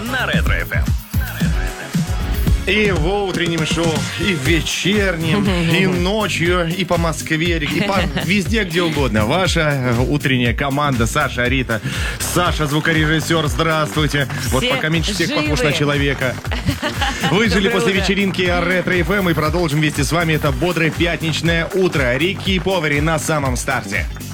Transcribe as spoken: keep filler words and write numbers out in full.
на Ретро-эф эм. И в утреннем шоу, и в вечернем, и ночью, и по Москве, и по везде, где угодно. Ваша утренняя команда Саша, Рита. Саша, звукорежиссер, здравствуйте. Все вот пока меньше всех живы. похож на человека. Выжили после утро. вечеринки Ретро-эф эм и продолжим вместе с вами это бодрое пятничное утро. Рики и Повери на самом старте.